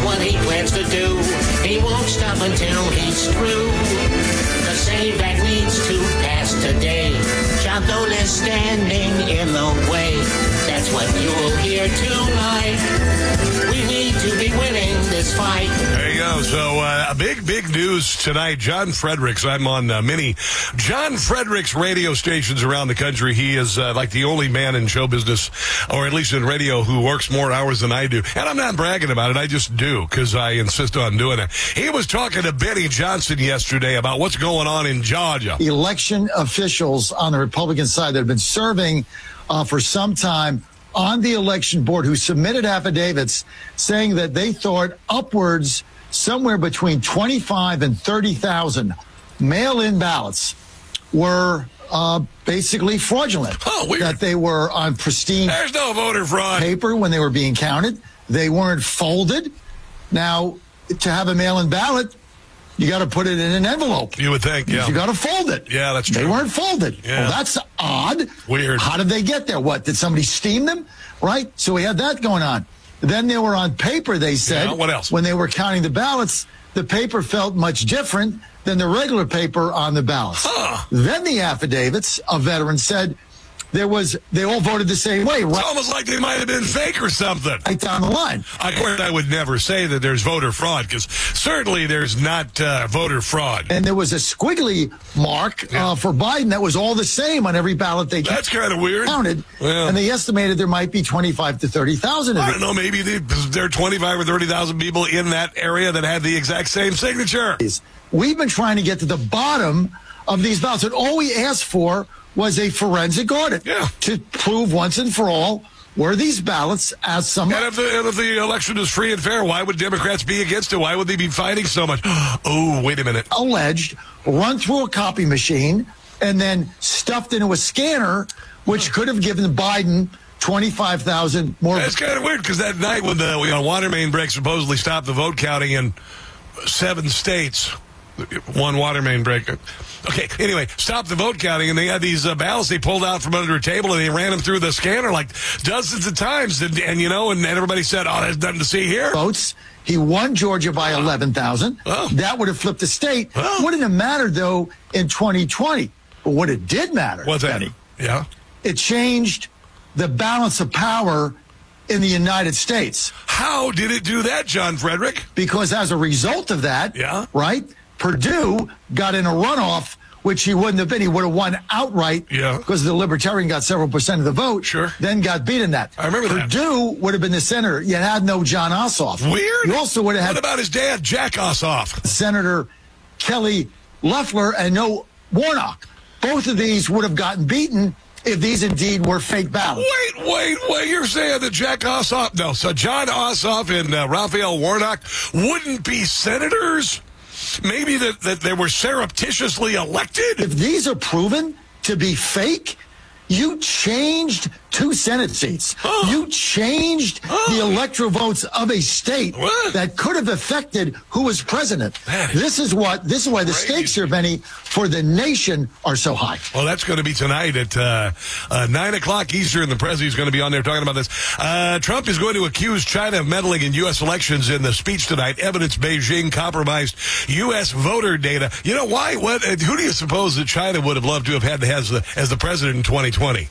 what he plans to do. He won't stop until he's through. The same that needs to pass today. John Thone is standing in the way. That's what you'll hear tonight. We need to be winning this fight. There you go. So, big news tonight. John Fredericks. I'm on many John Fredericks radio stations around the country. He is like the only man in show business, or at least in radio, who works more hours than I do. And I'm not bragging about it. I just do because I insist on doing it. He was talking to Benny Johnson yesterday about what's going on in Georgia. Election officials on the Republican side that have been serving for some time on the election board who submitted affidavits saying that they thought upwards somewhere between 25 and 30,000 mail-in ballots were basically fraudulent. Oh, weird. That they were on pristine There's no voter fraud paper when they were being counted. They weren't folded. Now, to have a mail-in ballot, you got to put it in an envelope. You would think, yeah. You got to fold it. Yeah, that's true. They weren't folded. Yeah. Well, that's odd. Weird. How did they get there? What, did somebody steam them? Right? So we had that going on. Then they were on paper, they said. Yeah, what else? When they were counting the ballots, the paper felt much different than the regular paper on the ballots. Huh. Then the affidavits of veterans said they all voted the same way. It's almost like they might have been fake or something. Right down the line. Of course, I would never say that there's voter fraud, because certainly there's not voter fraud. And there was a squiggly mark for Biden that was all the same on every ballot they That's kind of weird. counted. Yeah. And they estimated there might be 25 to 30,000 of I it. don't know, maybe there are 25 or 30,000 people in that area that had the exact same signature. We've been trying to get to the bottom of these ballots, and all we asked for was a forensic audit to prove once and for all were these ballots as some. And if the election is free and fair, why would Democrats be against it? Why would they be fighting so much? Oh, wait a minute. Alleged, run through a copy machine, and then stuffed into a scanner, which could have given Biden 25,000 more. That's kind of weird, because that night when the water main break supposedly stopped the vote counting in 7 states, one water main break. Okay, anyway, stopped the vote counting, and they had these ballots they pulled out from under a table, and they ran them through the scanner like dozens of times, and everybody said, oh, there's nothing to see here. Votes. He won Georgia by 11,000. Oh. That would have flipped the state. Oh. Wouldn't have mattered, though, in 2020. But what it did matter, What's that? Benny, Yeah. it changed the balance of power in the United States. How did it do that, John Frederick? Because as a result of that, right, Purdue got in a runoff, which he wouldn't have been. He would have won outright because the Libertarian got several percent of the vote, then got beat in that. I remember that. Purdue would have been the senator. You had no John Ossoff. Weird. You also would have had... What about his dad, Jack Ossoff? Senator Kelly Loeffler and no Warnock. Both of these would have gotten beaten if these indeed were fake ballots. Wait. You're saying that Jack Ossoff... No, so John Ossoff and Raphael Warnock wouldn't be senators? Maybe that they were surreptitiously elected? If these are proven to be fake, you changed 2 Senate seats. You changed the electoral votes of a state that could have affected who was president. This is why the stakes here, Benny, for the nation are so high. Well, that's going to be tonight at 9 o'clock Eastern. The president is going to be on there talking about this. Trump is going to accuse China of meddling in U.S. elections in the speech tonight. Evidence Beijing compromised U.S. voter data. You know why? Who do you suppose that China would have loved to have had as the president in 2020?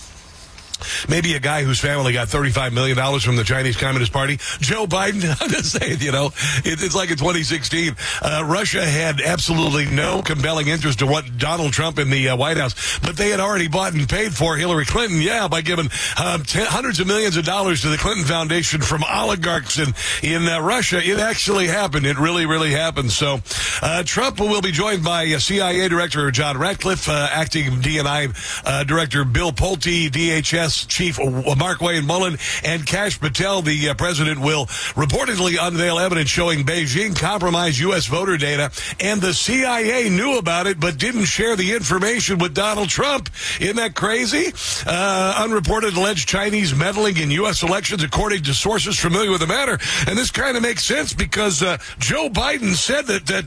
Maybe a guy whose family got $35 million from the Chinese Communist Party. Joe Biden, I'm just saying, it's like in 2016. Russia had absolutely no compelling interest to want Donald Trump in the White House, but they had already bought and paid for Hillary Clinton, by giving hundreds of millions of dollars to the Clinton Foundation from oligarchs in Russia. It actually happened. It really, really happened. So Trump will be joined by CIA Director John Ratcliffe, acting DNI Director Bill Pulte, DHS Chief Mark Wayne Mullen, and Kash Patel. The president will reportedly unveil evidence showing Beijing compromised U.S. voter data, and the CIA knew about it but didn't share the information with Donald Trump. Isn't that crazy? Unreported alleged Chinese meddling in U.S. elections, according to sources familiar with the matter. And this kind of makes sense because Joe Biden said that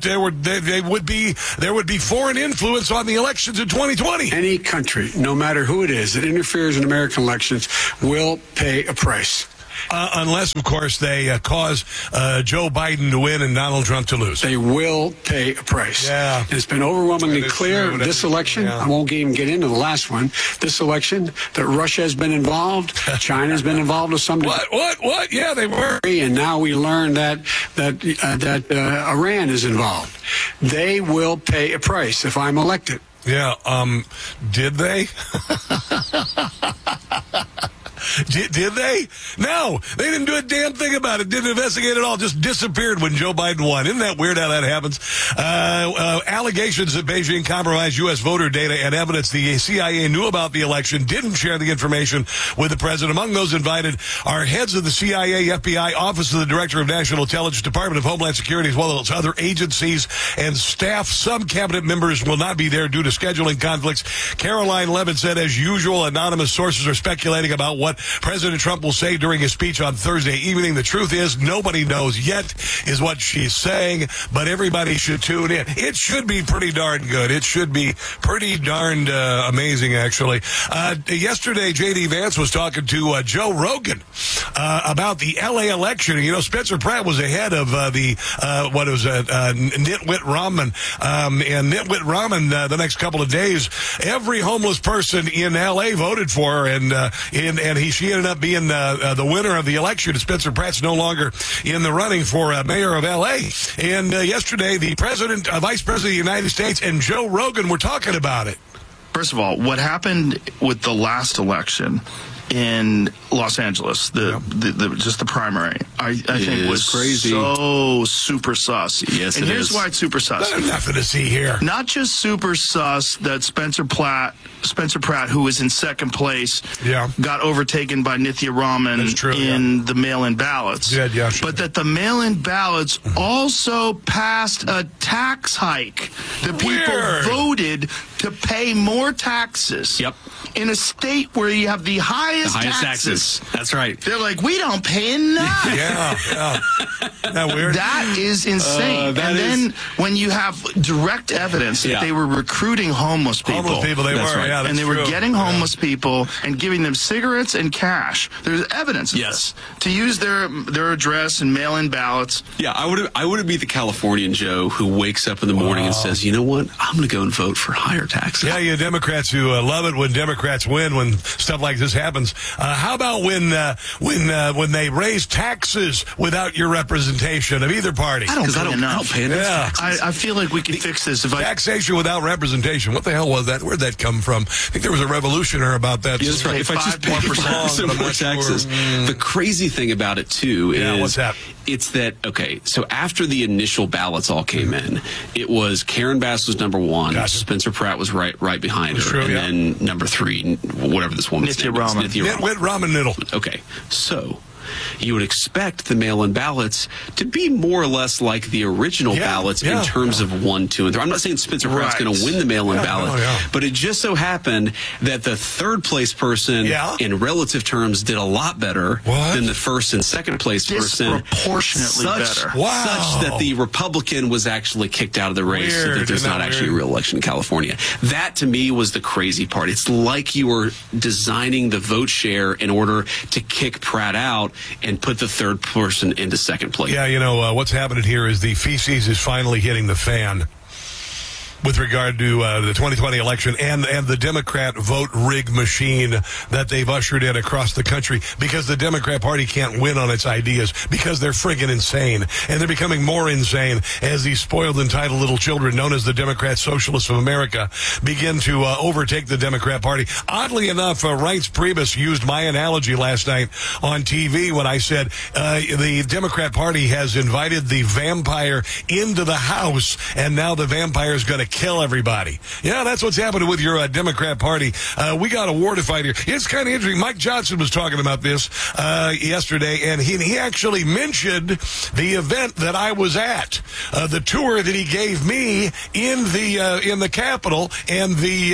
there would be foreign influence on the elections in 2020. Any country, no matter who it is, that interferes in American elections will pay a price. Unless, of course, they cause Joe Biden to win and Donald Trump to lose. They will pay a price. Yeah. And it's been overwhelmingly clear true. this election, Yeah. I won't even get into the last one, this election, that Russia has been involved, China has been involved to some degree. What? Yeah, they were. And now we learn that Iran is involved. They will pay a price if I'm elected. Yeah, did they? Did they? No, they didn't do a damn thing about it. Didn't investigate at all. Just disappeared when Joe Biden won. Isn't that weird how that happens? Allegations that Beijing compromised U.S. voter data and evidence the CIA knew about the election, didn't share the information with the president. Among those invited are heads of the CIA, FBI, Office of the Director of National Intelligence, Department of Homeland Security, as well as other agencies and staff. Some cabinet members will not be there due to scheduling conflicts. Caroline Levitt said, as usual, anonymous sources are speculating about what President Trump will say during his speech on Thursday evening. The truth is, nobody knows yet, is what she's saying, but everybody should tune in. It should be pretty darn good. It should be pretty darned amazing, actually. Yesterday, J.D. Vance was talking to Joe Rogan about the L.A. election. You know, Spencer Pratt was ahead of Nitwit Rahman. And Nitwit Rahman, the next couple of days, every homeless person in L.A. voted for her, and she ended up being the winner of the election. Spencer Pratt's no longer in the running for mayor of L.A. And yesterday, the vice president of the United States and Joe Rogan were talking about it. First of all, what happened with the last election in Los Angeles, just the primary, I think was crazy. So super sus. Yes, and here's why it's super sus. There's nothing to see here. Not just super sus that Spencer Pratt, who was in second place, got overtaken by Nithya Rahman in the mail-in ballots. But that the mail-in ballots also passed a tax hike. The people voted to pay more taxes. Yep. In a state where you have the highest taxes. That's right. They're like, we don't pay enough. Yeah. Isn't that weird? That is insane. Then when you have direct evidence that they were recruiting homeless people. Homeless people, they were. Right. Yeah, and they were getting homeless people and giving them cigarettes and cash. There's evidence of this. To use their address and mail-in ballots. Yeah, I would be the Californian Joe who wakes up in the morning and says, you know what? I'm going to go and vote for higher taxes. Yeah, you Democrats who love it when Democrats win, when stuff like this happens. How about when they raise taxes without your representation of either party? I don't pay enough. Yeah. I feel like we could fix this. Taxation without representation. What the hell was that? Where'd that come from? I think there was a revolutioner about that. Yeah, that's right. If I just pay 5% more taxes. The crazy thing about it, too, is what's that? It's that, okay, so after the initial ballots all came in, it was Karen Bass was number one. Gotcha. Spencer Pratt was right behind her. True, then number three, whatever this woman's name is. Nitwit Rahman Niddle. Okay, so you would expect the mail-in ballots to be more or less like the original ballots in terms of 1, 2, and 3. I'm not saying Spencer Pratt's going to win the mail-in ballot, but it just so happened that the third place person in relative terms did a lot better than the first and second place person. Disproportionately better. Such that the Republican was actually kicked out of the race, so that there's not actually a real election in California. That, to me, was the crazy part. It's like you were designing the vote share in order to kick Pratt out and put the third person into second place. Yeah, you know, what's happening here is the feces is finally hitting the fan with regard to the 2020 election and the Democrat vote rig machine that they've ushered in across the country, because the Democrat Party can't win on its ideas because they're friggin' insane. And they're becoming more insane as these spoiled, entitled little children known as the Democrat Socialists of America begin to overtake the Democrat Party. Oddly enough, Reince Priebus used my analogy last night on TV when I said the Democrat Party has invited the vampire into the House, and now the vampire is going to kill everybody. Yeah, that's what's happening with your Democrat Party. We got a war to fight here. It's kind of interesting. Mike Johnson was talking about this yesterday, and he actually mentioned the event that I was at, the tour that he gave me in the Capitol, and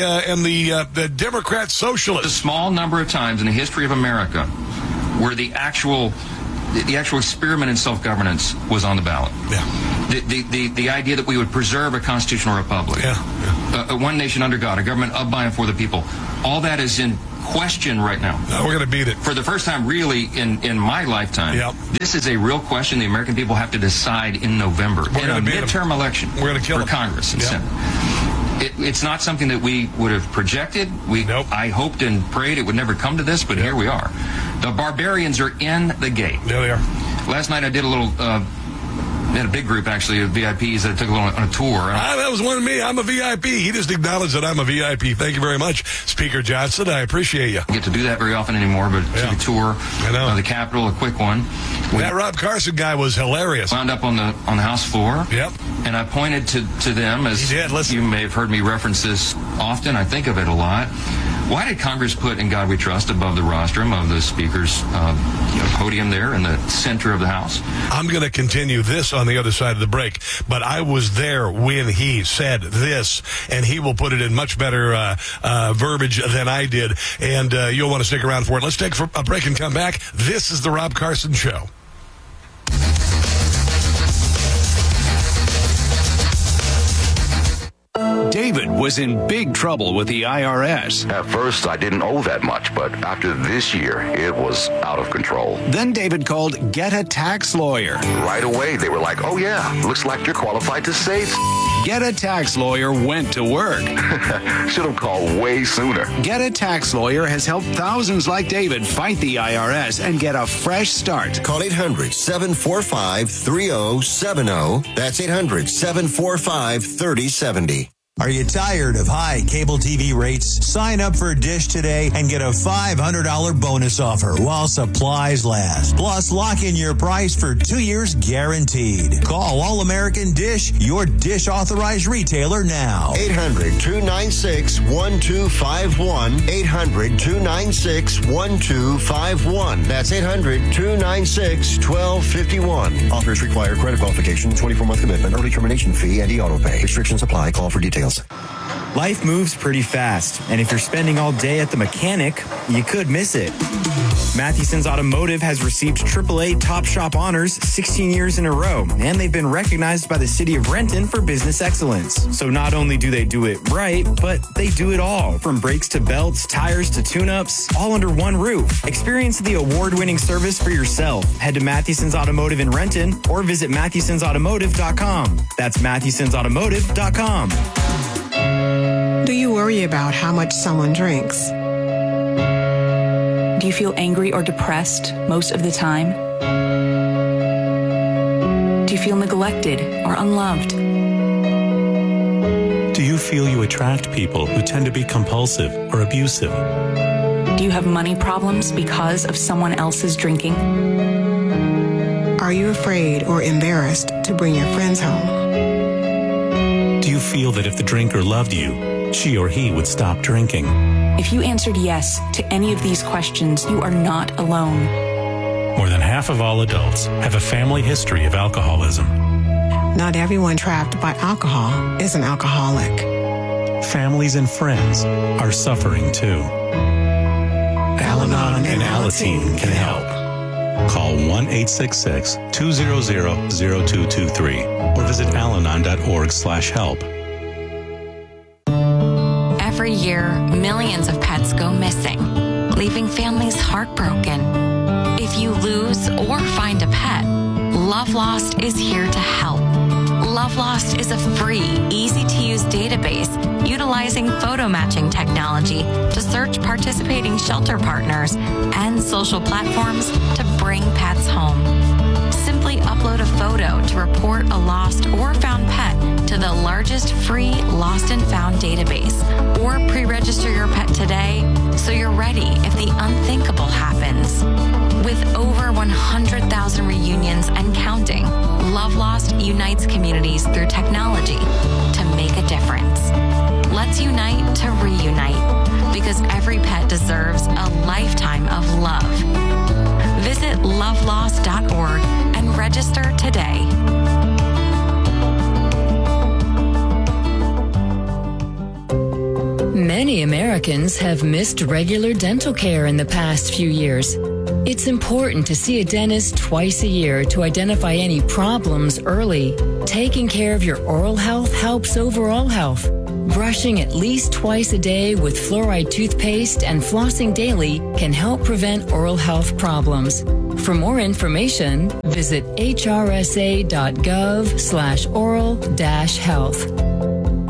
the Democrat Socialists. A small number of times in the history of America where the actual experiment in self-governance was on the ballot. Yeah. The idea that we would preserve a constitutional republic. Yeah. one nation under God, a government of, by, and for the people. All that is in question right now. No, we're going to beat it. For the first time, really, in my lifetime, this is a real question the American people have to decide in November in a midterm election for Congress and Senate. It's not something that we would have projected. I hoped and prayed it would never come to this, but here we are. The barbarians are in the gate. There they are. Last night I did a little... We had a big group, actually, of VIPs that took a little on a tour. That was one of me. I'm a VIP. He just acknowledged that I'm a VIP. Thank you very much, Speaker Johnson. I appreciate you. I get to do that very often anymore, but took a tour of the Capitol, a quick one. That Rob Carson guy was hilarious. Wound up on the House floor. Yep. And I pointed to them, as you may have heard me reference this often. I think of it a lot. Why did Congress put In God We Trust above the rostrum of the Speaker's podium there in the center of the House? I'm going to continue this on the other side of the break, but I was there when he said this, and he will put it in much better verbiage than I did, and you'll want to stick around for it. Let's take a break and come back. This is the Rob Carson Show. David was in big trouble with the IRS. At first, I didn't owe that much, but after this year, it was out of control. Then David called Get a Tax Lawyer. Right away, they were like, oh yeah, looks like you're qualified to save. Get a Tax Lawyer went to work. Should have called way sooner. Get a Tax Lawyer has helped thousands like David fight the IRS and get a fresh start. Call 800-745-3070. That's 800-745-3070. Are you tired of high cable TV rates? Sign up for Dish today and get a $500 bonus offer while supplies last. Plus, lock in your price for 2 years guaranteed. Call All American Dish, your Dish authorized retailer now. 800-296-1251. 800-296-1251. That's 800-296-1251. Offers require credit qualification, 24-month commitment, early termination fee, and e-auto pay. Restrictions apply. Call for details. Life moves pretty fast, and if you're spending all day at the mechanic, you could miss it. Matheson's Automotive has received AAA Top Shop honors 16 years in a row, and they've been recognized by the city of Renton for business excellence. So not only do they do it right, but they do it all, from brakes to belts, tires to tune-ups, all under one roof. Experience the award-winning service for yourself. Head to Matheson's Automotive in Renton or visit Matheson'sAutomotive.com. That's Matheson'sAutomotive.com. Do you worry about how much someone drinks? Do you feel angry or depressed most of the time? Do you feel neglected or unloved? Do you feel you attract people who tend to be compulsive or abusive? Do you have money problems because of someone else's drinking? Are you afraid or embarrassed to bring your friends home? Do you feel that if the drinker loved you, she or he would stop drinking? If you answered yes to any of these questions, you are not alone. More than half of all adults have a family history of alcoholism. Not everyone trapped by alcohol is an alcoholic. Families and friends are suffering too. Al-Anon and Alateen can help. Call 1-866-200-0223 or visit alanon.org/help. Every year, millions of pets go missing, leaving families heartbroken. If you lose or find a pet, Love Lost is here to help. Love Lost is a free, easy-to-use database utilizing photo matching technology to search participating shelter partners and social platforms to bring pets home. Simply upload a photo to report a lost or found pet to the largest free lost and found database, or pre-register your pet today so you're ready if the unthinkable happens. With over 100,000 reunions and counting, Love Lost unites communities through technology to make a difference. Let's unite to reunite, because every pet deserves a lifetime of love. Visit lovelost.org and register today. Many Americans have missed regular dental care in the past few years. It's important to see a dentist twice a year to identify any problems early. Taking care of your oral health helps overall health. Brushing at least twice a day with fluoride toothpaste and flossing daily can help prevent oral health problems. For more information, visit hrsa.gov/oral-health.